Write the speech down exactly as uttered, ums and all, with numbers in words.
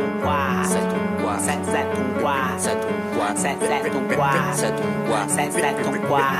ton quoi, c'est ton quoi, c'est ton quoi, c'est ton quoi, c'est ton quoi, c'est ton quoi, c'est ton quoi.